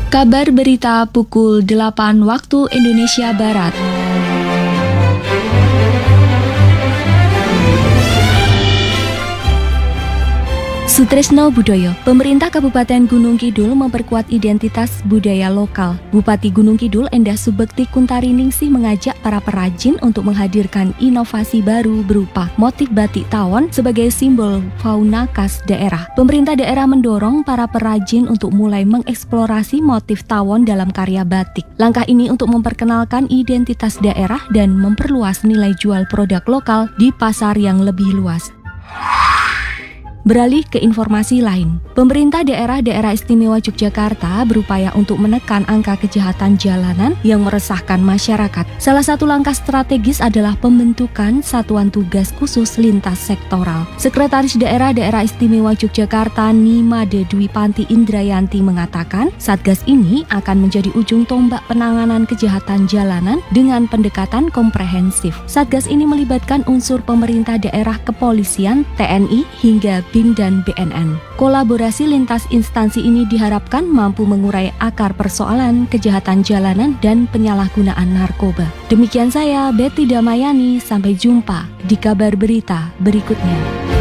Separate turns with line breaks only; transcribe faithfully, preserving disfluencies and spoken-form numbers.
Kabar berita pukul delapan waktu Indonesia Barat. Sutrisno Budoyo, pemerintah Kabupaten Gunung Kidul memperkuat identitas budaya lokal. Bupati Gunung Kidul Endah Subekti Kuntari Ningsih mengajak para perajin untuk menghadirkan inovasi baru berupa motif batik tawon sebagai simbol fauna khas daerah. Pemerintah daerah mendorong para perajin untuk mulai mengeksplorasi motif tawon dalam karya batik. Langkah ini untuk memperkenalkan identitas daerah dan memperluas nilai jual produk lokal di pasar yang lebih luas. Beralih ke informasi lain, pemerintah daerah-daerah istimewa Yogyakarta berupaya untuk menekan angka kejahatan jalanan yang meresahkan masyarakat. Salah satu langkah strategis adalah pembentukan Satuan Tugas Khusus Lintas Sektoral. Sekretaris Daerah-Daerah Istimewa Yogyakarta Nimade Dwi Panti Indrayanti mengatakan, Satgas ini akan menjadi ujung tombak penanganan kejahatan jalanan dengan pendekatan komprehensif. Satgas ini melibatkan unsur pemerintah daerah, kepolisian, T N I, hingga B I N dan B N N. Kolaborasi lintas instansi ini diharapkan mampu mengurai akar persoalan kejahatan jalanan dan penyalahgunaan narkoba. Demikian saya, Betty Damayani. Sampai jumpa di kabar berita berikutnya.